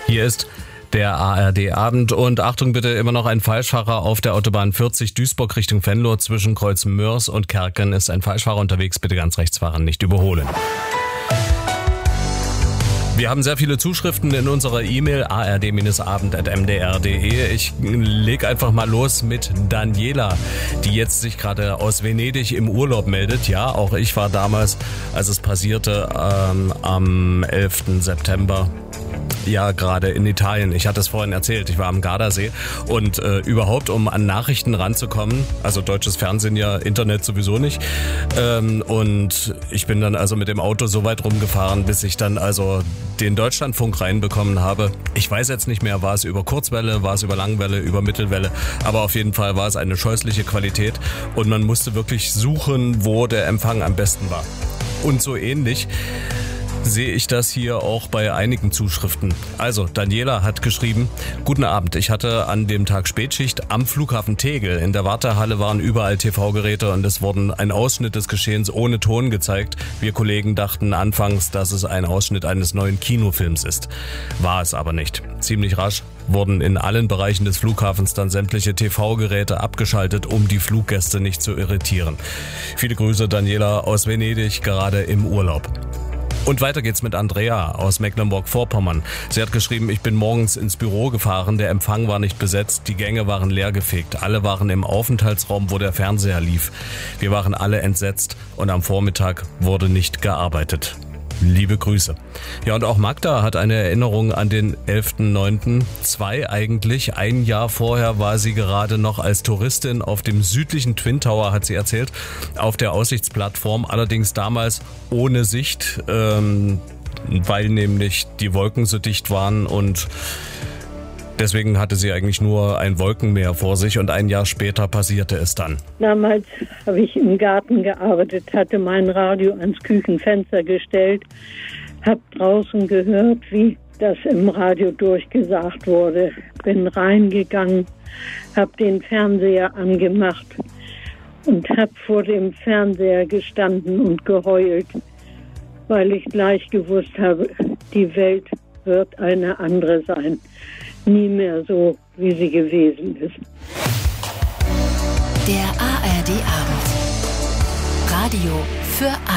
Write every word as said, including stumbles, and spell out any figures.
Hier ist der A R D-Abend und Achtung bitte, immer noch ein Falschfahrer auf der Autobahn vierzig Duisburg Richtung Venlo zwischen Kreuz Mörs und Kerken ist ein Falschfahrer unterwegs, bitte ganz rechts fahren, nicht überholen. Wir haben sehr viele Zuschriften in unserer E-Mail a r d abend at m d r punkt d e. Ich leg einfach mal los mit Daniela, die jetzt sich gerade aus Venedig im Urlaub meldet. Ja, auch ich war damals, als es passierte, ähm, am elften September. Ja, gerade in Italien. Ich hatte es vorhin erzählt, ich war am Gardasee und äh, überhaupt, um an Nachrichten ranzukommen, also deutsches Fernsehen ja, Internet sowieso nicht, ähm, und ich bin dann also mit dem Auto so weit rumgefahren, bis ich dann also den Deutschlandfunk reinbekommen habe. Ich weiß jetzt nicht mehr, war es über Kurzwelle, war es über Langwelle, über Mittelwelle, aber auf jeden Fall war es eine scheußliche Qualität und man musste wirklich suchen, wo der Empfang am besten war. Und so ähnlich sehe ich das hier auch bei einigen Zuschriften. Also, Daniela hat geschrieben: Guten Abend, ich hatte an dem Tag Spätschicht am Flughafen Tegel. In der Wartehalle waren überall T V-Geräte und es wurden ein Ausschnitt des Geschehens ohne Ton gezeigt. Wir Kollegen dachten anfangs, dass es ein Ausschnitt eines neuen Kinofilms ist. War es aber nicht. Ziemlich rasch wurden in allen Bereichen des Flughafens dann sämtliche T V-Geräte abgeschaltet, um die Fluggäste nicht zu irritieren. Viele Grüße, Daniela aus Venedig, gerade im Urlaub. Und weiter geht's mit Andrea aus Mecklenburg-Vorpommern. Sie hat geschrieben, ich bin morgens ins Büro gefahren, der Empfang war nicht besetzt, die Gänge waren leergefegt, alle waren im Aufenthaltsraum, wo der Fernseher lief. Wir waren alle entsetzt und am Vormittag wurde nicht gearbeitet. Liebe Grüße. Ja, und auch Magda hat eine Erinnerung an den elften neunten Zwei eigentlich. Ein Jahr vorher war sie gerade noch als Touristin auf dem südlichen Twin Tower, hat sie erzählt, auf der Aussichtsplattform. Allerdings damals ohne Sicht, ähm, weil nämlich die Wolken so dicht waren und deswegen hatte sie eigentlich nur ein Wolkenmeer vor sich und ein Jahr später passierte es dann. Damals habe ich im Garten gearbeitet, hatte mein Radio ans Küchenfenster gestellt, habe draußen gehört, wie das im Radio durchgesagt wurde. Bin reingegangen, habe den Fernseher angemacht und habe vor dem Fernseher gestanden und geheult, weil ich gleich gewusst habe, die Welt wird eine andere sein. Nie mehr so, wie sie gewesen ist. Der A R D-Abend. Radio für alle.